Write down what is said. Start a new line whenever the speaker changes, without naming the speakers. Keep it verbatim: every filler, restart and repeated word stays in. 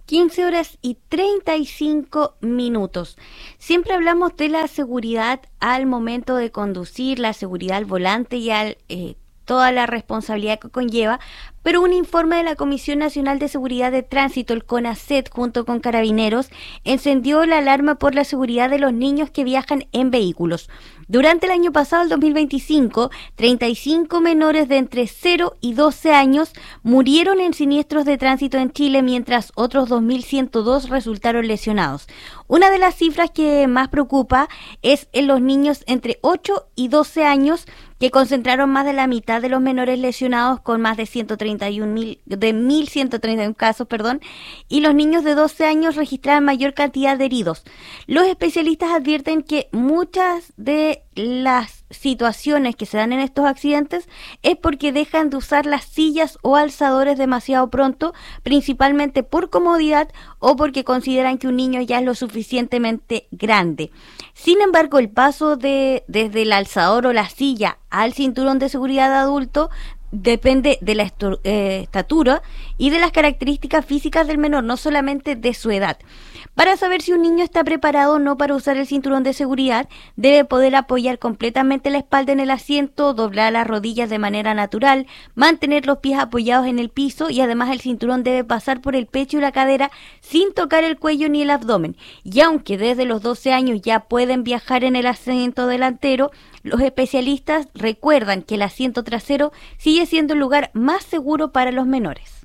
quince horas y treinta y cinco minutos. Siempre hablamos de la seguridad al momento de conducir, la seguridad al volante y al, eh, toda la responsabilidad que conlleva, pero un informe de la Comisión Nacional de Seguridad de Tránsito, el CONACET, junto con Carabineros, encendió la alarma por la seguridad de los niños que viajan en vehículos. Durante el año pasado, el dos mil veinticinco, treinta y cinco menores de entre cero y doce años murieron en siniestros de tránsito en Chile, mientras otros dos mil ciento dos resultaron lesionados. Una de las cifras que más preocupa es en los niños entre ocho y doce años, que concentraron más de la mitad de los menores lesionados, con más de ciento treinta y un mil, de mil ciento treinta y uno casos, perdón, y los niños de doce años registraron mayor cantidad de heridos. Los especialistas advierten que muchas de las situaciones que se dan en estos accidentes es porque dejan de usar las sillas o alzadores demasiado pronto, principalmente por comodidad o porque consideran que un niño ya es lo suficientemente grande. Sin embargo, el paso de desde el alzador o la silla al cinturón de seguridad de adulto depende de la estu- eh, estatura y de las características físicas del menor, no solamente de su edad. Para saber si un niño está preparado o no para usar el cinturón de seguridad, debe poder apoyar completamente la espalda en el asiento, doblar las rodillas de manera natural, mantener los pies apoyados en el piso, y además el cinturón debe pasar por el pecho y la cadera sin tocar el cuello ni el abdomen. Y aunque desde los doce años ya pueden viajar en el asiento delantero, los especialistas recuerdan que el asiento trasero sigue siendo el lugar más seguro para los menores.